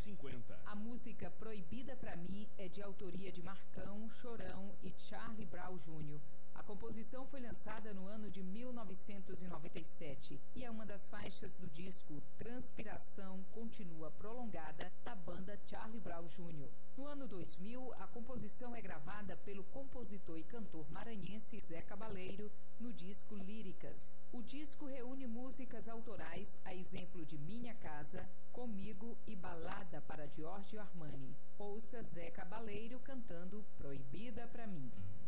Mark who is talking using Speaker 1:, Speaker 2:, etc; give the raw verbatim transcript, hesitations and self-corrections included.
Speaker 1: cinquenta.
Speaker 2: A música Proibida Pra Mim é de autoria de Marcão, Chorão e Charlie Brown Júnior A composição foi lançada no ano de mil novecentos e noventa e sete e é uma das faixas do disco Transpiração Continua Prolongada, da banda Charlie Brown Júnior No ano dois mil, a composição é gravada pelo compositor e cantor maranhense Zé Cabaleiro no disco Líricas. O disco reúne músicas autorais, a exemplo de Minha Casa, Comigo e Balada para Giorgio Armani. Ouça Zé Cabaleiro cantando Proibida Pra Mim.